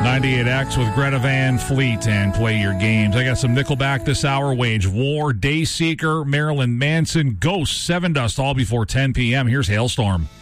98X with Greta Van Fleet and play your games. I got some Nickelback this hour. Wage War, Dayseeker, Marilyn Manson, Ghost, Seven Dust, all before 10 p.m. Here's Hailstorm.